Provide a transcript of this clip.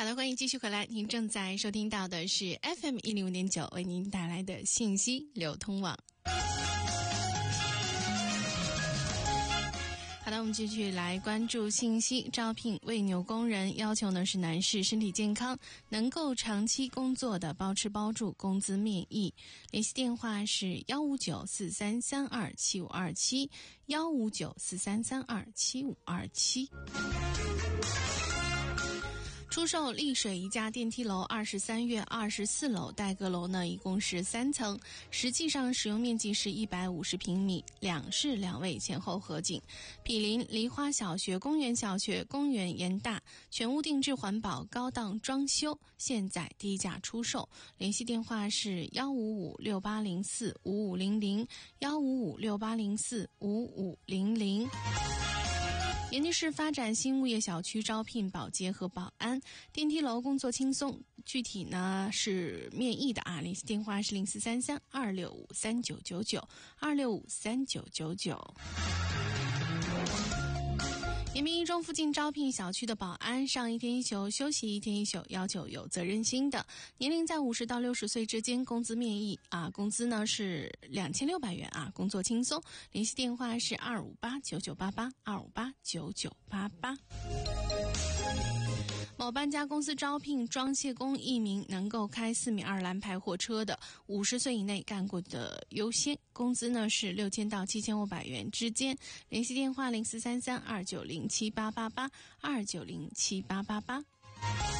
好的，欢迎继续回来，您正在收听到的是 FM105.9 为您带来的信息流通网。好的，我们继续来关注信息。招聘喂牛工人，要求呢是男士身体健康，能够长期工作的，包吃包住，工资面议。联系电话是15943327527 15943327527。出售丽水一家电梯楼23月24楼，带阁楼呢一共是3层，实际上使用面积是150平米，2室2卫，前后合景，毗邻梨花小学、公园小学、公园严大，全屋定制环保，高档装修，现在低价出售。联系电话是15568045500 15568045500。延吉市发展新物业小区招聘保洁和保安，电梯楼工作轻松，具体呢是面议的啊，联系电话是0433-2653999 2653999。延平一中附近招聘小区的保安，上1天1宿，休息1天1宿，要求有责任心的，年龄在50到60岁之间，工资面议啊，工资呢是2600元啊，工作轻松。联系电话是2589988 2589988。某搬家公司招聘装卸工1名，能够开4.2米蓝牌货车的，50岁以内干过的优先，工资呢是6000到7500元之间。联系电话0433-2907888 2907888。